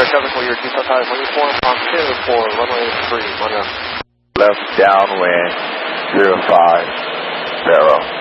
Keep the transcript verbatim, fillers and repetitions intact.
seven for your default time, form on two for runway three, one up. Left downwind, zero five, zero.